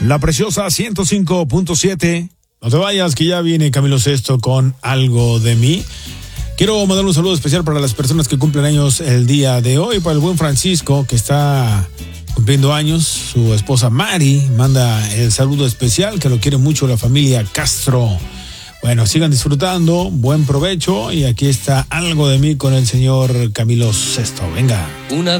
La Preciosa 105.7. No te vayas, que ya viene Camilo Sesto con Algo de Mí. Quiero mandar un saludo especial para las personas que cumplen años el día de hoy. Para el buen Francisco, que está cumpliendo años. Su esposa Mari manda el saludo especial, que lo quiere mucho la familia Castro. Bueno, sigan disfrutando, buen provecho. Y aquí está Algo de Mí con el señor Camilo Sesto. Venga.